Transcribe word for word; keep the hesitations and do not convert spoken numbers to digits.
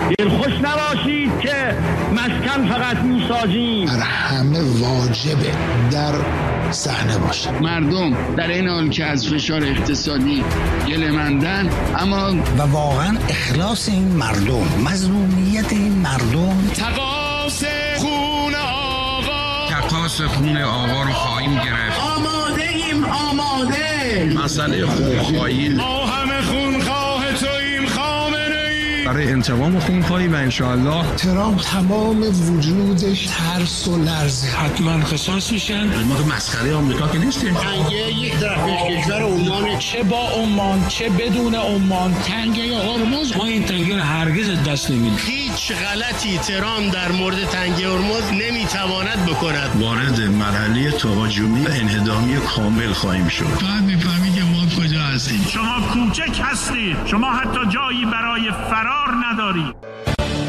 دلخوش نباشید که مسکن فقط میسازیم. بر همه واجبه در صحنه باشه. مردم در این حال که از فشار اقتصادی گله‌مندن، اما و واقعا اخلاص این مردم، مظلومیت این مردم، تقاص خون آقا تقاص خون آقا رو خواهیم گرفت. آماده ایم، آماده. مسئله خونخواهی، ما همه خونخواه توییم خامنه ای. برای انتقام خونخواهی و انشاءالله ترامپ تمام وجودش ترس و لرزه. حتما قصاص میشن. ما که مسخره آمریکا که نیستیم. تنگه یک طرفش کشور عمان، چه با عمان چه بدون عمان، تنگه هرمز، ما این تنگه رو هرگز دست نمیدیم. هیچ غلطی ترامپ در مورد تنگه هرمز نمیتواند بکند. وارد مرحله تهاجمی و انهدامی کامل خواهیم شد. بعد میفهمی که ما کجا هستیم. شما کوچک هستید، شما حتی جایی برای فرار ندارید.